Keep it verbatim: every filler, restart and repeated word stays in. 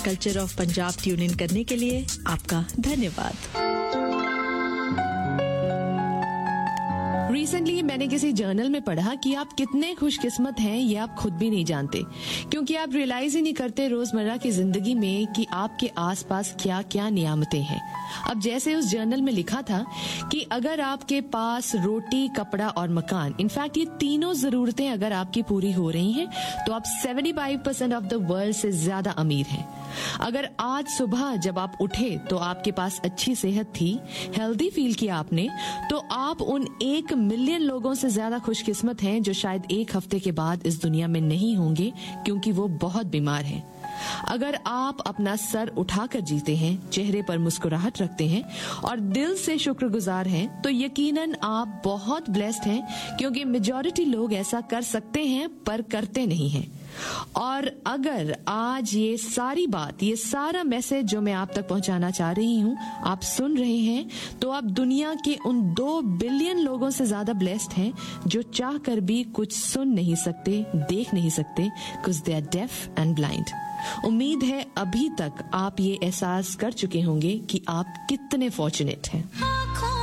Culture of Punjab tune in करने के लिए आपका धन्यवाद। रिसेंटली मैंने किसी जर्नल में पढ़ा कि आप कितने खुशकिस्मत हैं ये आप खुद भी नहीं जानते, क्योंकि आप रियलाइज ही नहीं करते रोजमर्रा की जिंदगी में कि आपके आसपास क्या क्या नियामतें हैं। अब जैसे उस जर्नल में लिखा था कि अगर आपके पास रोटी, कपड़ा और मकान, इनफैक्ट ये तीनों जरूरतें अगर आपकी पूरी हो रही हैं, तो आप पचहत्तर परसेंट ऑफ द वर्ल्ड से ज्यादा अमीर हैं। अगर आज सुबह जब आप उठे तो आपके पास अच्छी सेहत थी, हेल्दी फील किया आपने, तो आप उन एक मिलियन लोगों से ज्यादा खुशकिस्मत हैं जो शायद एक हफ्ते के बाद इस दुनिया में नहीं होंगे क्योंकि वो बहुत बीमार हैं। अगर आप अपना सर उठाकर जीते हैं, चेहरे पर मुस्कुराहट रखते हैं और दिल से शुक्रगुजार हैं, तो यकीनन आप बहुत ब्लेस्ड हैं, क्योंकि मेजॉरिटी लोग ऐसा कर सकते हैं पर करते नहीं हैं। और अगर आज ये सारी बात, ये सारा मैसेज जो मैं आप तक पहुंचाना चाह रही हूँ, आप सुन रहे हैं, तो आप दुनिया के उन दो बिलियन लोगों से ज्यादा ब्लेस्ड हैं जो चाह कर भी कुछ सुन नहीं सकते, देख नहीं सकते, because they are deaf and blind. उम्मीद है अभी तक आप ये एहसास कर चुके होंगे कि आप कितने फॉर्चुनेट हैं।